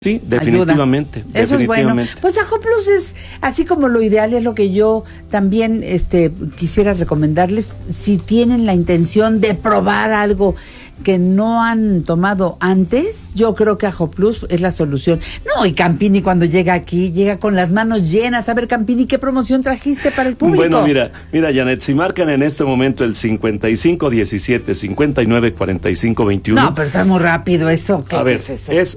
Sí, definitivamente. Ayuda. Eso definitivamente. es bueno. Pues Ajo Plus es así como lo ideal, es lo que yo también quisiera recomendarles. Si tienen la intención de probar algo que no han tomado antes, yo creo que Ajo Plus es la solución. No, y Campini cuando llega aquí, llega con las manos llenas. A ver, Campini, ¿qué promoción trajiste para el público? Bueno, mira, Janet, si marcan en este momento el 5517-594521. No, pero está muy rápido eso. A ver, ¿qué es eso? es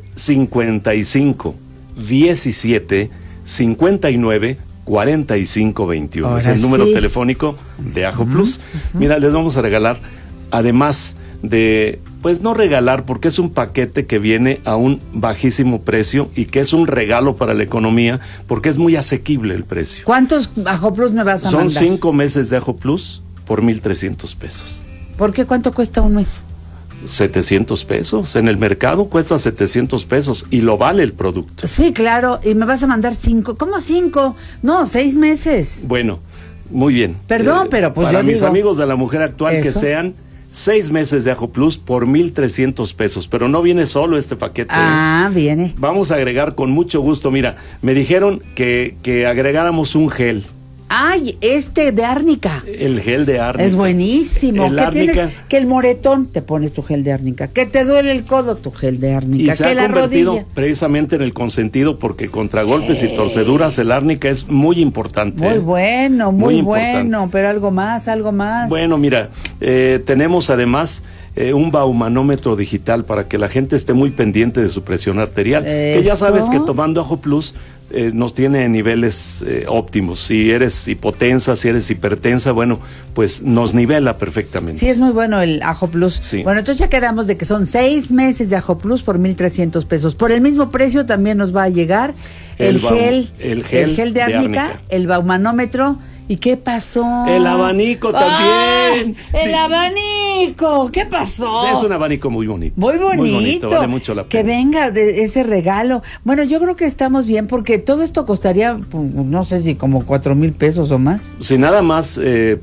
5517-594521. Es el número telefónico de Ajo Plus. Mira, les vamos a regalar, además de, pues no regalar, porque es un paquete que viene a un bajísimo precio y que es un regalo para la economía, porque es muy asequible el precio. ¿Cuántos Ajo Plus me vas a mandar? Son 5 meses de Ajo Plus por 1,300 pesos. ¿Por qué? ¿Cuánto cuesta un mes? 700 pesos. En el mercado cuesta 700 pesos y lo vale el producto. Sí, claro. Y me vas a mandar 5. ¿Cómo 5? No, 6 meses. Bueno, muy bien. Perdón, pero pues para yo mis digo, amigos de la mujer actual, que sean 6 meses de Ajo Plus por 1,300 pesos. Pero no viene solo este paquete. Ah, viene. Vamos a agregar con mucho gusto. Mira, me dijeron que agregáramos un gel. Ay, de árnica. El gel de árnica. Es buenísimo. El ¿Qué árnica, tienes? Que el moretón, te pones tu gel de árnica. Que te duele el codo, tu gel de árnica. Y se que ha la convertido rodilla. precisamente en el consentido, porque contra golpes y torceduras el árnica es muy importante. Muy bueno, muy bueno. importante. Pero algo más. Bueno, mira, tenemos además un baumanómetro digital para que la gente esté muy pendiente de su presión arterial. Que ya sabes que tomando Ajo Plus nos tiene en niveles óptimos. Si eres hipotensa, si eres hipertensa, bueno, pues nos nivela perfectamente. Sí, es muy bueno el Ajo Plus. Sí. Bueno, entonces ya quedamos de que son 6 meses de Ajo Plus por 1,300 pesos. Por el mismo precio también nos va a llegar el gel de árnica, el baumanómetro. ¿Y qué pasó? El abanico también. ¡El abanico! ¿Qué pasó? Es un abanico muy bonito. Muy bonito. Vale mucho la pena. Que venga de ese regalo. Bueno, yo creo que estamos bien porque todo esto costaría, no sé si como 4,000 pesos o más. Si nada más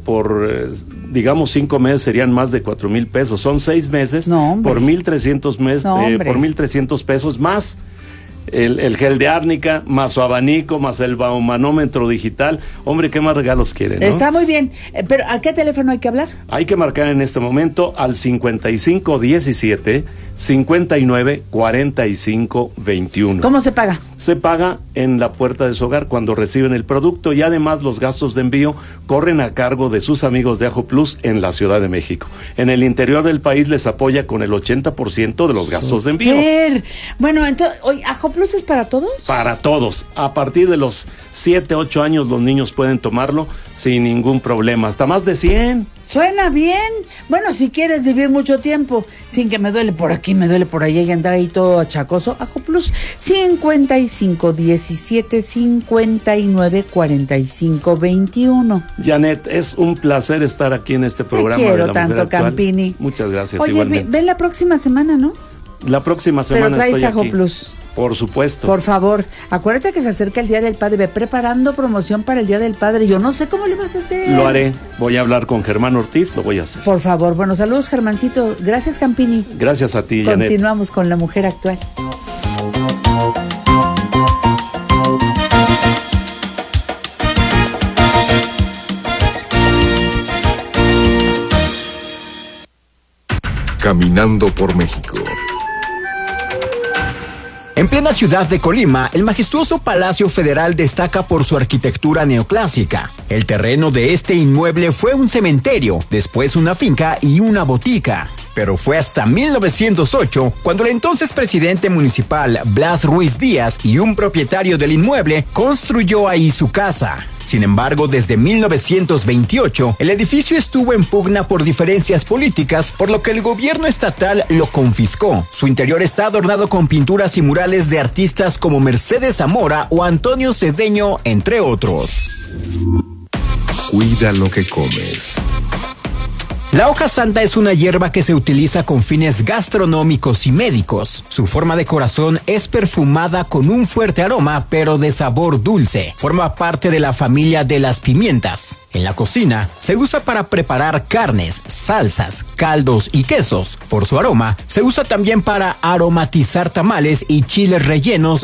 digamos 5 meses serían más de 4,000 pesos. Son 6 meses por 1,300 por 1,300 pesos más. El gel de árnica, más su abanico, más el baumanómetro digital. Hombre, ¿qué más regalos quieren, no? Está muy bien, pero ¿a qué teléfono hay que hablar? Hay que marcar en este momento al 5517-594521. ¿Cómo se paga? Se paga en la puerta de su hogar cuando reciben el producto, y además los gastos de envío corren a cargo de sus amigos de Ajo Plus en la Ciudad de México. En el interior del país les apoya con el 80% de los gastos de envío. Bueno, entonces, ¿Ajo Plus es para todos? Para todos. A partir de los 7, 8 años los niños pueden tomarlo sin ningún problema. Hasta más de 100. Suena bien. Bueno, si quieres vivir mucho tiempo sin que me duele por aquí, me duele por allá y andar ahí todo achacoso, Ajo Plus 5517-594521. Janet, es un placer estar aquí en este programa. Te quiero de la tanto, mujer actual. Campini. Muchas gracias. Oye, igualmente. ven la próxima semana, ¿no? La próxima semana pero traes estoy Ajo aquí. Plus. Por supuesto. Por favor, acuérdate que se acerca el Día del Padre. Ve preparando promoción para el Día del Padre. Yo no sé cómo le vas a hacer. Lo haré. Voy a hablar con Germán Ortiz, lo voy a hacer. Por favor. Bueno, saludos, Germancito. Gracias, Campini. Gracias a ti, Janet. Continuamos con la mujer actual. Caminando por México. En plena ciudad de Colima, el majestuoso Palacio Federal destaca por su arquitectura neoclásica. El terreno de este inmueble fue un cementerio, después una finca y una botica. Pero fue hasta 1908 cuando el entonces presidente municipal Blas Ruiz Díaz y un propietario del inmueble construyó ahí su casa. Sin embargo, desde 1928, el edificio estuvo en pugna por diferencias políticas, por lo que el gobierno estatal lo confiscó. Su interior está adornado con pinturas y murales de artistas como Mercedes Zamora o Antonio Cedeño, entre otros. Cuida lo que comes. La hoja santa es una hierba que se utiliza con fines gastronómicos y médicos. Su forma de corazón es perfumada con un fuerte aroma, pero de sabor dulce. Forma parte de la familia de las pimientas. En la cocina se usa para preparar carnes, salsas, caldos y quesos. Por su aroma, se usa también para aromatizar tamales y chiles rellenos